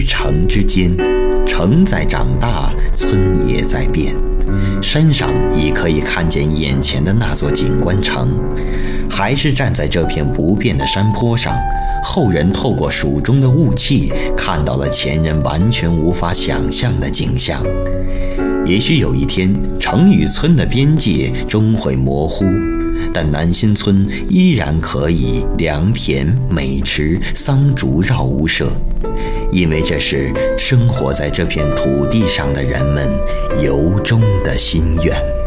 城之间，城在长大，村也在变。山上已可以看见眼前的那座景观城，还是站在这片不变的山坡上，后人透过蜀中的雾气，看到了前人完全无法想象的景象。也许有一天，城与村的边界终会模糊，但南新村依然可以良田、美池、桑竹绕屋舍，因为这是生活在这片土地上的人们由衷的心愿。